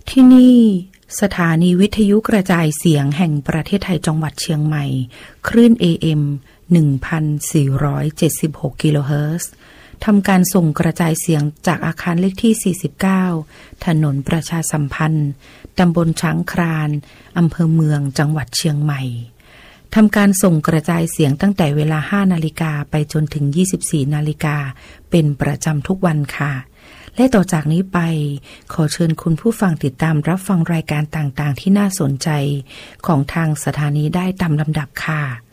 ที่นี่สถานีวิทยุกระจายเสียงแห่งประเทศไทยจังหวัดเชียงใหม่คลื่น AM 1476 กิโลเฮิรตซ์ทำการส่งกระจายเสียงจากอาคารเลขที่49ถนนประชาสัมพันธ์ตำบลช้างคลานอำเภอเมืองจังหวัดเชียงใหม่ทำการส่งกระจายเสียงตั้งแต่เวลา 5 นาฬิกาไปจนถึง 24 นาฬิกาเป็นประจำทุกวันค่ะและต่อจากนี้ไปขอเชิญคุณผู้ฟังติดตามรับฟังรายการต่างๆที่น่าสนใจของทางสถานีได้ตามลำดับค่ะ